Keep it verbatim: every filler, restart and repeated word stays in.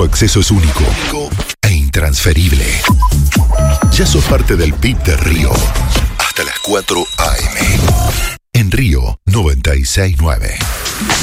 Tu acceso es único e intransferible. Ya sos parte del V I P de Río. Hasta las cuatro a eme. En Río noventa y seis punto nueve.